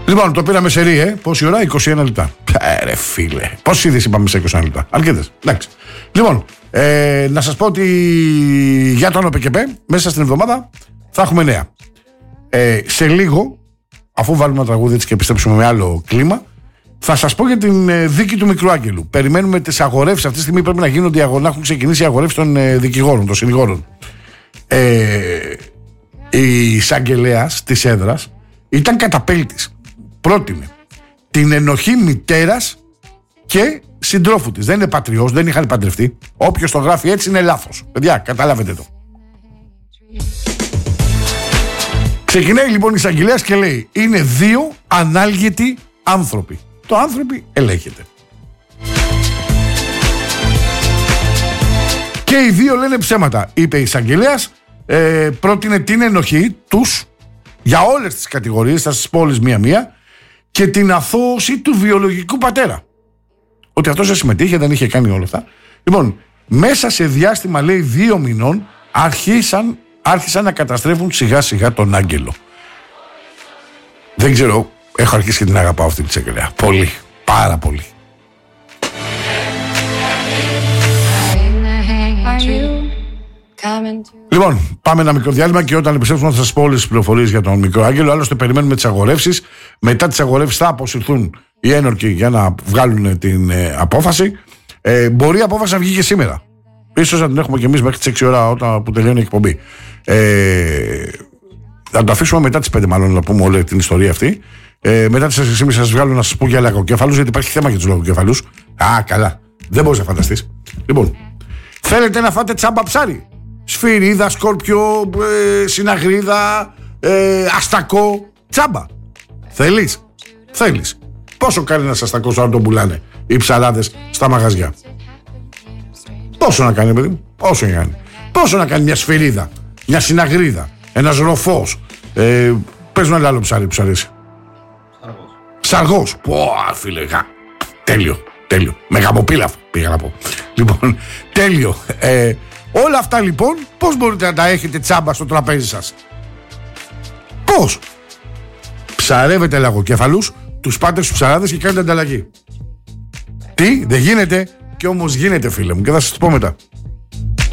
Λοιπόν, το πήραμε σε ρί, πόση ώρα, 21 λεπτά. Ρε φίλε, πόσοι είδες είπαμε σε 21 λεπτά. Αρκετές, εντάξει. Λοιπόν, να σας πω ότι για τον ΟΠΚΠ μέσα στην εβδομάδα θα έχουμε νέα. Σε λίγο, αφού βάλουμε ένα τραγούδι έτσι και επιστρέψουμε με άλλο κλίμα, θα σας πω για την δίκη του Μικρού Άγγελου. Περιμένουμε τις αγορεύσεις. Αυτή τη στιγμή πρέπει να γίνονται, να έχουν ξεκινήσει οι αγορεύσεις των δικηγόρων, των συνηγόρων. Η εισαγγελέας της έδρας ήταν καταπέλτης. Πρότεινε την ενοχή μητέρας και συντρόφου της. Δεν είναι πατριός, δεν είχαν παντρευτεί. Όποιος το γράφει έτσι είναι λάθος. Παιδιά, καταλάβετε το. Ξεκινάει λοιπόν η εισαγγελέας και λέει: είναι δύο ανάλγητοι άνθρωποι. Το άνθρωποι ελέγχεται. Και οι δύο λένε ψέματα. Είπε η εισαγγελέας, πρότεινε την ενοχή τους για όλες τις κατηγορίες, θα σας πω όλες μία-μία, και την αθώωση του βιολογικού πατέρα. Ότι αυτός δεν συμμετείχε, δεν είχε κάνει όλα αυτά. Λοιπόν, μέσα σε διάστημα, λέει, 2 μηνών, άρχισαν να καταστρέφουν σιγά σιγά τον Άγγελο. Δεν ξέρω, έχω αρχίσει και την αγαπάω αυτή τη εισαγγελέα. Πολύ, πάρα πολύ. Λοιπόν, πάμε ένα μικρό διάλειμμα και όταν επιστρέψουμε θα σας πω όλες τις πληροφορίες για τον Μικρό Άγγελο. Άλλωστε, περιμένουμε τις αγορεύσεις. Μετά τις αγορεύσεις θα αποσυρθούν οι ένορκοι για να βγάλουν την απόφαση. Μπορεί η απόφαση να βγει και σήμερα. Ίσως να την έχουμε και εμείς μέχρι τις 6 ώρα όταν που τελειώνει η εκπομπή. Θα το αφήσουμε μετά τις 5 μάλλον να πούμε όλη την ιστορία αυτή. Μετά τις 4.30 θα σας βγάλω να σας πω για λαγοκέφαλους, γιατί υπάρχει θέμα για τους λαγοκέφαλους. Α, καλά. Δεν μπορείς να φανταστείς. Λοιπόν, θέλετε να φάτε τσάμπα ψάρι? Σφυρίδα, σκόρπιο, συναγρίδα, αστακό, τσάμπα. Θέλεις? Πόσο κάνει ένας αστακός όταν τον πουλάνε οι ψαράδες στα μαγαζιά? Πόσο να κάνει, παιδί μου? Πόσο να κάνει μια σφυρίδα, μια συναγρίδα, ένας ροφός? Πες ένα άλλο ψάρι που σου αρέσει. Σαργός. Πω, φίλε, τέλειο. Με γαμοπίλαφο πήγα να πω. Λοιπόν, τέλειο. Όλα αυτά λοιπόν πώς μπορείτε να τα έχετε τσάμπα στο τραπέζι σας? Πώς? Ψαρεύετε λαγοκέφαλους, τους πάτε στους ψαράδες και κάνετε ανταλλαγή. Τι, δεν γίνεται? Και όμως γίνεται, φίλε μου, και θα σας το πω μετά.